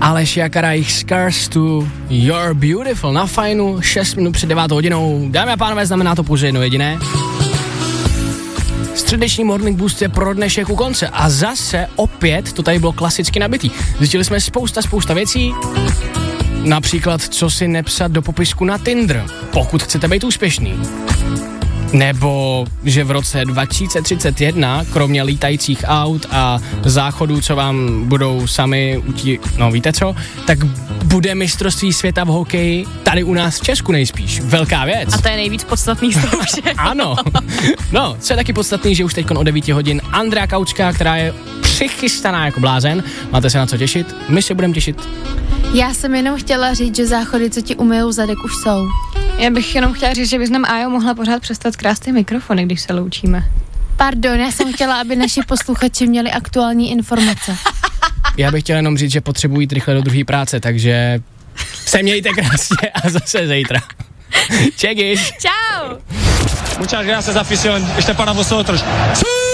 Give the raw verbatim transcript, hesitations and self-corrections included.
Aleš Jakarajch, Scars to You're Beautiful na Fajnu, šest minut před devátou hodinou. Dámy a pánové, znamená to pouze jedno jediné. Středeční Morning Boost je pro dnešek u konce a zase opět to tady bylo klasicky nabitý. Zjistili jsme spousta, spousta věcí, například co si nepsat do popisku na Tinder, pokud chcete být úspěšný. Nebo že v roce dva tisíce třicet jedna, kromě lítajících aut a záchodů, co vám budou sami utí... no víte co, tak bude mistrovství světa v hokeji tady u nás v Česku nejspíš. Velká věc. A to je nejvíc podstatný z toho všeho. Ano. No, co je taky podstatný, že už teďkon o devíti hodin Andrea Kaučka, která je přichystaná jako blázen. Máte se na co těšit? My se budeme těšit. Já jsem jenom chtěla říct, že záchody, co ti umyjou zadek, už jsou. Já bych jenom chtěla říct, že bys nám Ájo mohla pořád přestat krást ty mikrofony, když se loučíme. Pardon, já jsem chtěla, aby naši posluchači měli aktuální informace. Já bych chtěla jenom říct, že potřebuji jít rychle do druhé práce, takže se mějte krásně a zase zítra. Čekiš. Čau. Muchas gracias, afición. Este para vosotros.